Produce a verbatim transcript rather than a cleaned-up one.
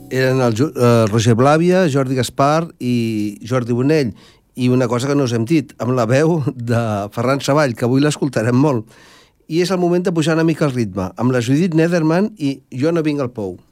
eren el Jo- eh, Roger Blàvia, Jordi Gaspar i Jordi Bonell. I una cosa que no us hem dit, amb la veu de Ferran Savall, que avui l'escoltarem molt. I és el moment de pujar una mica el ritme, amb la Judit Nederman i Jo no vinc al Pou.